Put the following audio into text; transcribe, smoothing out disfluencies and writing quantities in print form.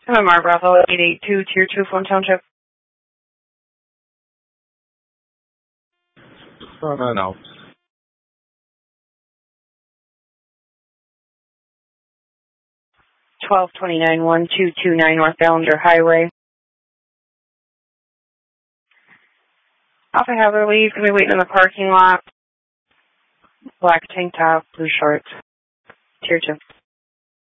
MMR Bravo 882, Tier 2, Flint Township. No. 1229-1229 North Ballinger Highway. Alpha Heatherly, he's going to be waiting in the parking lot. Black tank top, blue shorts. Tier 2.